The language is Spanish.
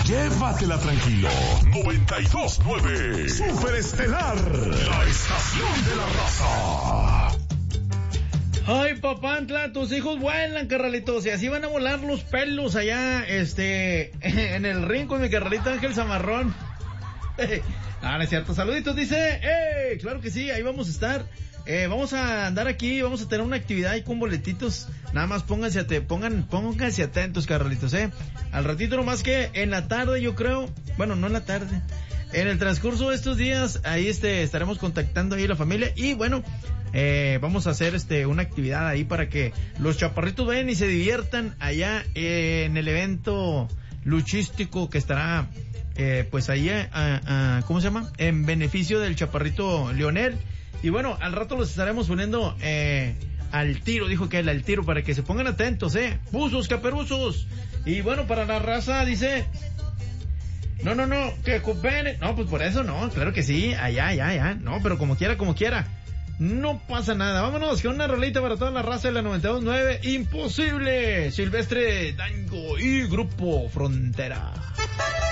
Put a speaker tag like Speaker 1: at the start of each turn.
Speaker 1: Llévatela tranquilo. 92.9 Super Estelar, la estación de la raza.
Speaker 2: Ay, Papantla, tus hijos vuelan, carnalitos, y así van a volar los pelos allá, en el ring con mi carnalito Ángel Zamarrón. No es cierto, saluditos, dice, claro que sí, ahí vamos a estar. Vamos a andar aquí, vamos a tener una actividad ahí con boletitos. Nada más pónganse atentos, carnalitos, Al ratito nomás que en la tarde, yo creo, bueno, no en la tarde, en el transcurso de estos días, ahí estaremos contactando ahí a la familia y bueno, vamos a hacer una actividad ahí para que los chaparritos vayan y se diviertan allá en el evento luchístico que estará pues ahí ¿cómo se llama? En beneficio del chaparrito Leonel. Y bueno, al rato los estaremos poniendo al tiro, dijo que él al tiro, para que se pongan atentos, buzos, caperuzos. Y bueno, para la raza dice, no, que cooperen. No, pues por eso no, claro que sí, allá, no, pero como quiera. No pasa nada. Vámonos con una rolita para toda la raza de la 92.9. Imposible. Silvestre Dango y Grupo Frontera.